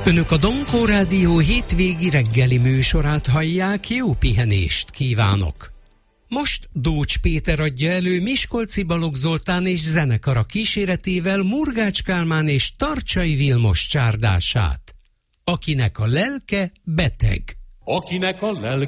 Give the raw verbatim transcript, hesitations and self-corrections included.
Önök a Donkó Rádió hétvégi reggeli műsorát hallják, jó pihenést kívánok! Most Dócs Péter adja elő Miskolci Balogh Zoltán és zenekara kíséretével Murgács Kálmán és Tarcsay Vilmos csárdását. Akinek a lelke beteg. Akinek a lelke